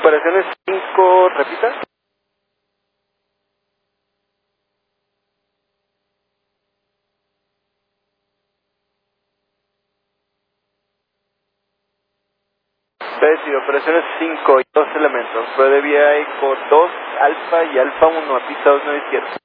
Operaciones 5, repita. Sí, operaciones 5 y 2 elementos. Fue de vía Eco 2 Alfa y Alfa 1 a pista 29 izquierda.